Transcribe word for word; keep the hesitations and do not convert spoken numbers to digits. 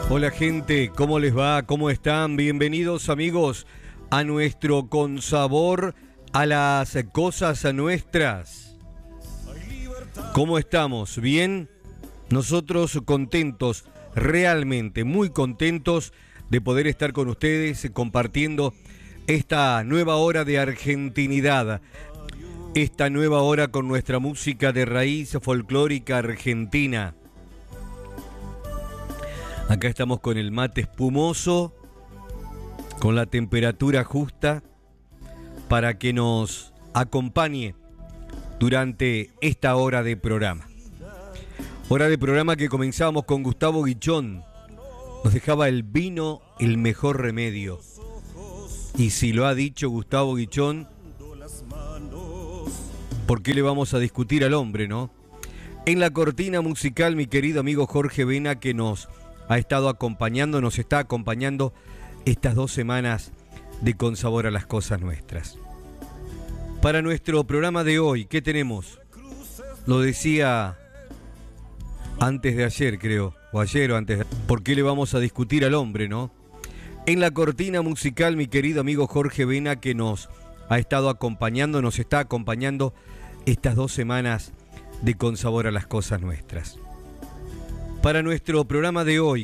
Hola gente, ¿cómo les va? ¿Cómo están? Bienvenidos amigos a nuestro Con Sabor a las Cosas Nuestras. ¿Cómo estamos? ¿Bien? Nosotros contentos, realmente muy contentos de poder estar con ustedes compartiendo esta nueva hora de argentinidad, esta nueva hora con nuestra música de raíz folclórica argentina. Acá estamos con el mate espumoso, con la temperatura justa, para que nos acompañe durante esta hora de programa. Hora de programa que comenzamos con Gustavo Guichón. Nos dejaba el vino el mejor remedio. Y si lo ha dicho Gustavo Guichón, ¿por qué le vamos a discutir al hombre, no? En la cortina musical, mi querido amigo Jorge Vena, que nos ha estado acompañando, nos está acompañando estas dos semanas de Con Sabor a las Cosas Nuestras. Para nuestro programa de hoy, ¿qué tenemos? Lo decía antes de ayer, creo, o ayer o antes de... ¿Por qué le vamos a discutir al hombre, no? En la cortina musical, mi querido amigo Jorge Vena, que nos ha estado acompañando, nos está acompañando estas dos semanas de Con Sabor a las Cosas Nuestras. Para nuestro programa de hoy,